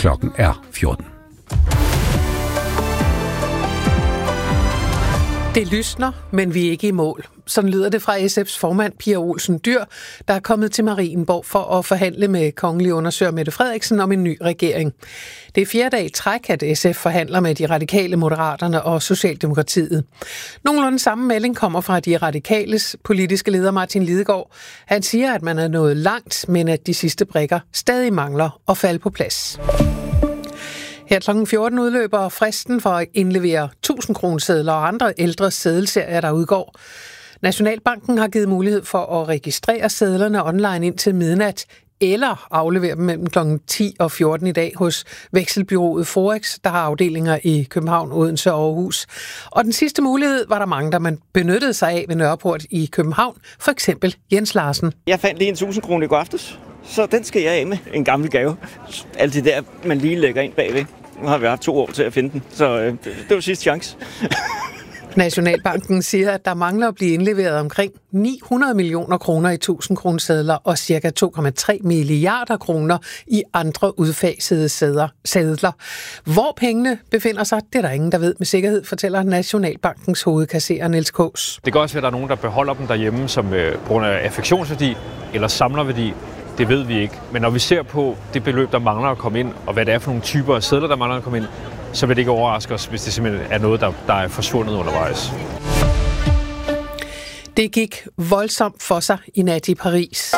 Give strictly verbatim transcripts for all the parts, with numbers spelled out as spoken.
Klokken er fjorten. Det lysner, men vi er ikke i mål. Sådan lyder det fra S F's formand Pia Olsen Dyhr, der er kommet til Marienborg for at forhandle med kongelig undersøger Mette Frederiksen om en ny regering. Det er fjerde dag i træk, at S F forhandler med de radikale, Moderaterne og Socialdemokratiet. Nogenlunde samme melding kommer fra de radikales politiske leder Martin Lidegaard. Han siger, at man er nået langt, men at de sidste brikker stadig mangler at falde på plads. Her klokken fjorten udløber fristen for at indlevere tusind kronesedler og andre ældre sedelserier, der udgår. Nationalbanken har givet mulighed for at registrere sedlerne online indtil midnat, eller aflevere dem mellem klokken ti og fjorten i dag hos vekselbyrået Forex, der har afdelinger i København, Odense og Aarhus. Og den sidste mulighed var der mange, der man benyttede sig af ved Nørreport i København, for eksempel Jens Larsen. Jeg fandt lige en tusind kroner i går aftes, så den skal jeg af med. En gammel gave. Alt det der, man lige lægger ind bagved. Nu har vi haft to år til at finde den, så øh, det var sidste chance. Nationalbanken siger, at der mangler at blive indleveret omkring ni hundrede millioner kroner i tusind kronesedler og ca. to komma tre milliarder kroner i andre udfasede sedler. Hvor pengene befinder sig, det er der ingen, der ved med sikkerhed, fortæller Nationalbankens hovedkasserer Niels Kaas. Det kan også være, at der er nogen, der beholder dem derhjemme som øh, på grund af affektionsværdi eller samlerværdi. Det ved vi ikke. Men når vi ser på det beløb, der mangler at komme ind, og hvad det er for nogle typer af sedler, der mangler at komme ind, så vil det ikke overraske os, hvis det simpelthen er noget, der, der er forsvundet undervejs. Det gik voldsomt for sig i nat i Paris.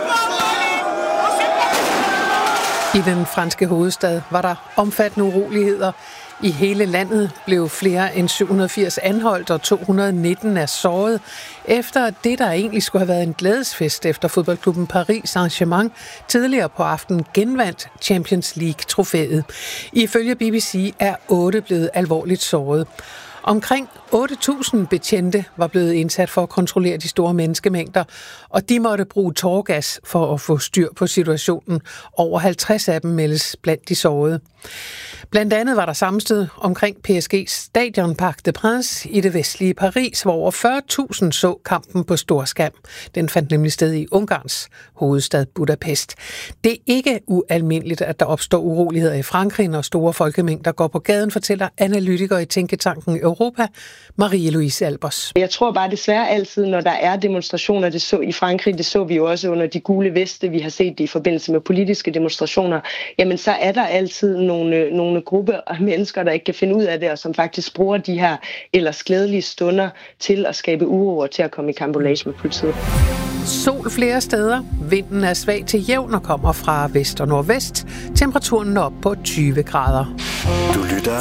I den franske hovedstad var der omfattende uroligheder. I hele landet blev flere end syv hundrede og firs anholdt, og to hundrede og nitten er såret, efter det, der egentlig skulle have været en glædesfest efter fodboldklubben Paris Saint-Germain, tidligere på aftenen genvandt Champions League-trofæet. Ifølge B B C er otte blevet alvorligt såret. Omkring otte tusind betjente var blevet indsat for at kontrollere de store menneskemængder, og de måtte bruge tåregas for at få styr på situationen. Over halvtreds af dem meldes blandt de sårede. Blandt andet var der sammenstød omkring P S G's stadion Parc des Princes i det vestlige Paris, hvor over fyrre tusind så kampen på storskærm. Den fandt nemlig sted i Ungarns hovedstad Budapest. Det er ikke ualmindeligt, at der opstår uroligheder i Frankrig, når store folkemængder går på gaden, fortæller analytiker i Tænketanken Europa, Marie-Louise Albers. Jeg tror bare desværre altid, når der er demonstrationer, det så i Frankrig, det så vi jo også under de gule veste, vi har set det i forbindelse med politiske demonstrationer, jamen så er der altid nogle, nogle grupper af mennesker, der ikke kan finde ud af det, og som faktisk bruger de her ellers glædelige stunder til at skabe uro og til at komme i karambolage med politiet. Sol flere steder. Vinden er svag til jævn og kommer fra vest og nordvest. Temperaturen når op på tyve grader. Du lytter